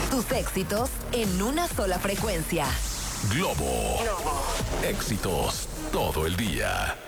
Tus éxitos en una sola frecuencia. Globo. Éxitos todo el día.